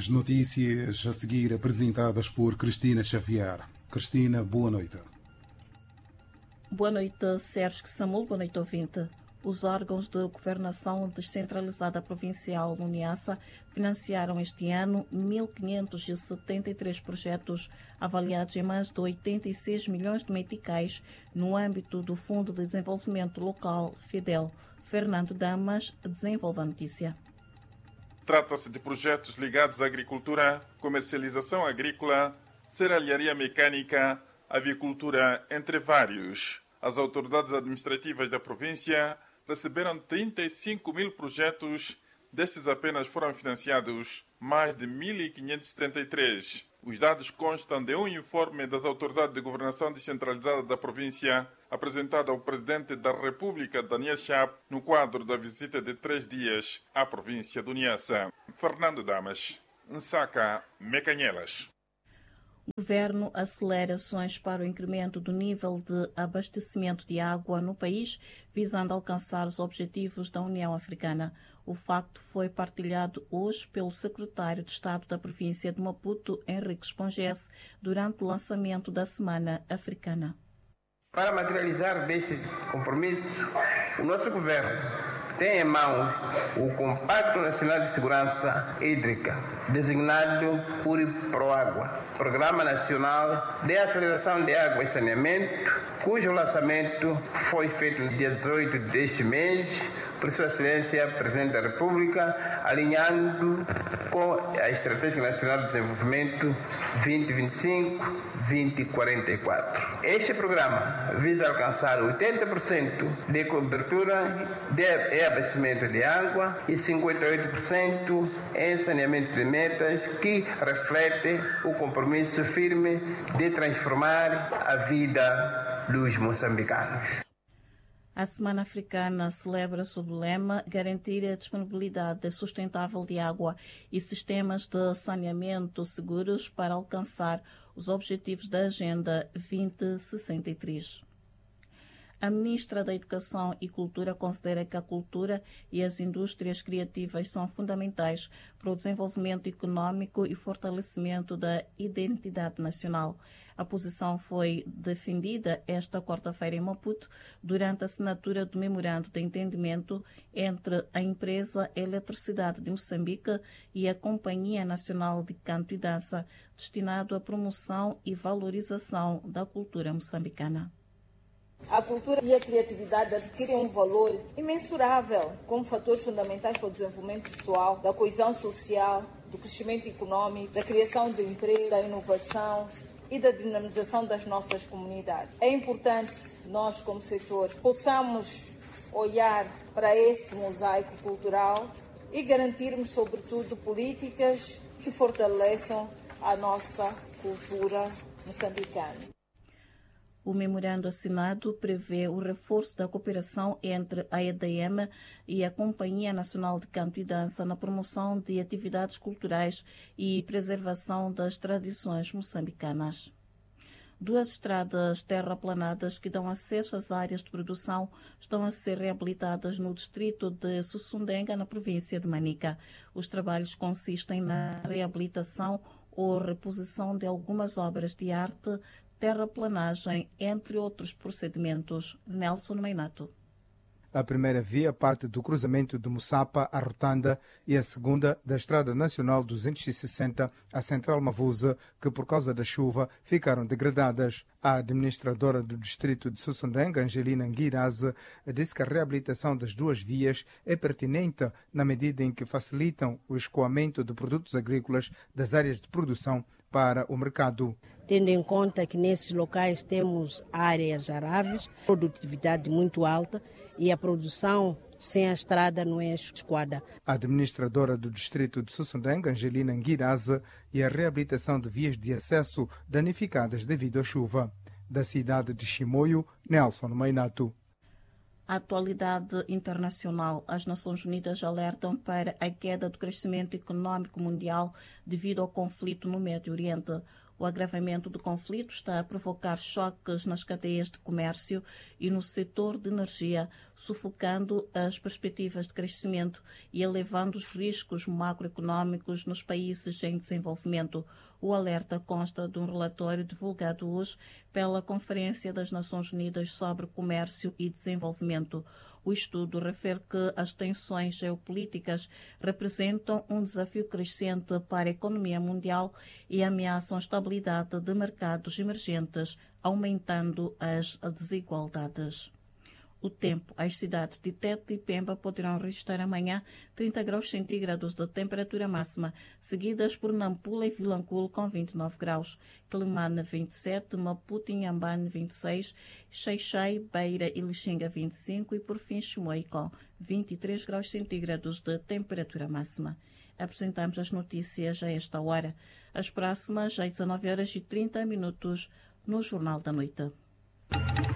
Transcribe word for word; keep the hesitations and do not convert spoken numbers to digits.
As notícias a seguir apresentadas por Cristina Xavier. Cristina, boa noite. Boa noite, Sérgio Samuel. Boa noite, ouvinte. Os órgãos de governação descentralizada provincial no Niassa financiaram este ano mil quinhentos e setenta e três projetos avaliados em mais de oitenta e seis milhões de meticais no âmbito do Fundo de Desenvolvimento Local FIDEL. Fernando Damas desenvolve a notícia. Trata-se de projetos ligados à agricultura, comercialização agrícola, serralharia mecânica, avicultura, entre vários. As autoridades administrativas da província receberam trinta e cinco mil projetos, destes apenas foram financiados mais de mil quinhentos e setenta e três. Os dados constam de um informe das autoridades de governação descentralizada da província, apresentado ao Presidente da República, Daniel Chapo, no quadro da visita de três dias à província do Niassa. Fernando Damas, Nsaka, Mecanhelas. O Governo acelera ações para o incremento do nível de abastecimento de água no país, visando alcançar os objetivos da União Africana. O facto foi partilhado hoje pelo secretário de Estado da província de Maputo, Henrique Espongesse, durante o lançamento da Semana Africana. Para materializar deste compromisso, o nosso governo tem em mãos o Compacto Nacional de Segurança Hídrica, designado PuriProágua, Programa Nacional de Aceleração de Água e Saneamento, cujo lançamento foi feito no dia dezoito deste mês, por Sua Excelência Presidente da República, alinhando com a Estratégia Nacional de Desenvolvimento vinte e vinte e cinco a vinte e quarenta e quatro. Este programa visa alcançar oitenta por cento de cobertura de abastecimento de água e cinquenta e oito por cento em saneamento de metas, que reflete o compromisso firme de transformar a vida dos moçambicanos. A Semana Africana celebra sob o lema garantir a disponibilidade sustentável de água e sistemas de saneamento seguros para alcançar os objetivos da Agenda vinte sessenta e três. A Ministra da Educação e Cultura considera que a cultura e as indústrias criativas são fundamentais para o desenvolvimento econômico e fortalecimento da identidade nacional. A posição foi defendida esta quarta-feira em Maputo durante a assinatura do Memorando de Entendimento entre a empresa Eletricidade de Moçambique e a Companhia Nacional de Canto e Dança, destinado à promoção e valorização da cultura moçambicana. A cultura e a criatividade adquirem um valor imensurável como fatores fundamentais para o desenvolvimento pessoal, da coesão social, do crescimento econômico, da criação de emprego, da inovação e da dinamização das nossas comunidades. É importante nós, como setor, possamos olhar para esse mosaico cultural e garantirmos, sobretudo, políticas que fortaleçam a nossa cultura moçambicana. O memorando assinado prevê o reforço da cooperação entre a E D M e a Companhia Nacional de Canto e Dança na promoção de atividades culturais e preservação das tradições moçambicanas. Duas estradas terraplanadas que dão acesso às áreas de produção estão a ser reabilitadas no distrito de Sussundenga, na província de Manica. Os trabalhos consistem na reabilitação ou reposição de algumas obras de arte, terraplanagem, entre outros procedimentos. Nelson Meinato. A primeira via parte do cruzamento de Moçapa a Rotanda e a segunda da Estrada Nacional duzentos e sessenta a Central Mavusa, que por causa da chuva ficaram degradadas. A administradora do distrito de Sussundenga, Angelina Nguiraze, disse que a reabilitação das duas vias é pertinente na medida em que facilitam o escoamento de produtos agrícolas das áreas de produção para o mercado. Tendo em conta que nesses locais temos áreas aráveis, produtividade muito alta e a produção sem a estrada não é escoada. A administradora do distrito de Sussundenga, Angelina Nguiraze, e a reabilitação de vias de acesso danificadas devido à chuva. Da cidade de Chimoio, Nelson Meinato. A atualidade internacional. As Nações Unidas alertam para a queda do crescimento econômico mundial devido ao conflito no Médio Oriente. O agravamento do conflito está a provocar choques nas cadeias de comércio e no setor de energia, sufocando as perspectivas de crescimento e elevando os riscos macroeconômicos nos países em desenvolvimento. O alerta consta de um relatório divulgado hoje pela Conferência das Nações Unidas sobre Comércio e Desenvolvimento. O estudo refere que as tensões geopolíticas representam um desafio crescente para a economia mundial e ameaçam a estabilidade de mercados emergentes, aumentando as desigualdades. O tempo. As cidades de Tete e Pemba poderão registrar amanhã trinta graus centígrados de temperatura máxima, seguidas por Nampula e Vilanculo com vinte e nove graus, Quelimane vinte e sete, Maputo e Inhambane vinte e seis, Xai-Xai, Beira e Lixinga vinte e cinco e por fim Chimoio com vinte e três graus centígrados de temperatura máxima. Apresentamos as notícias a esta hora. As próximas às dezanove horas e trinta minutos no Jornal da Noite.